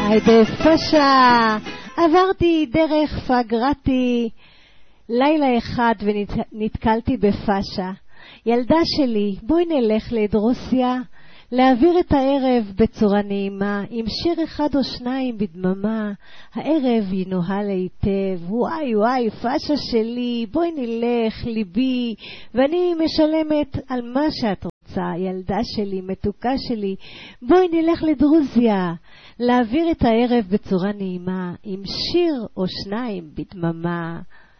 היי בפשה, עברתי דרך פגרתי, לילה אחד ונתקלתי בפשה. ילדה שלי, בואי נלך לדרוסיה, להעביר את הערב בצורה נעימה, עם שיר אחד או שניים בדממה, הערב ינוהל היטב. וואי וואי, פשה שלי, בואי נלך, ליבי, ואני משלמת על מה שאת רוצה, ילדה שלי, מתוקה שלי, בואי נלך לדרוזיה, להעביר את הערב בצורה נעימה, עם שיר או שניים בדממה.